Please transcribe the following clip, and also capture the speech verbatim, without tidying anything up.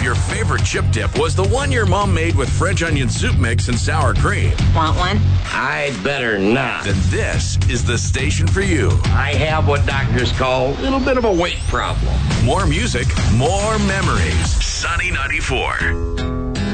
your favorite chip dip was the one your mom made with French onion soup mix and sour cream, Want one? I'd better not. then this is the station for you. I have what doctors call a little bit of a weight problem. More music, more memories. Sunny ninety-four.